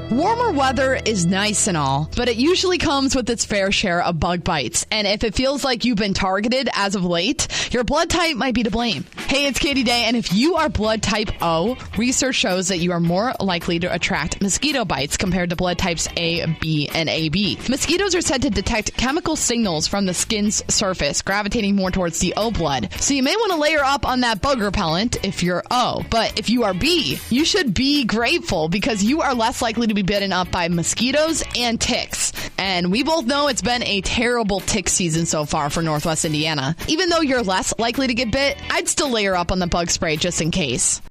Warmer weather is nice and all, but it usually comes with its fair share of bug bites. And if it feels like you've been targeted as of late, your blood type might be to blame. Hey, it's Katie Day, and if you are blood type O, research shows that you are more likely to attract mosquito bites compared to blood types A, B, and AB. Mosquitoes are said to detect chemical signals from the skin's surface, gravitating more towards the O blood. So you may want to layer up on that bug repellent if you're O. But if you are B, you should be grateful because you are less likely to be bitten up by mosquitoes and ticks. And we both know it's been a terrible tick season so far for Northwest Indiana. Even though you're less likely to get bit, I'd still layer up on the bug spray just in case.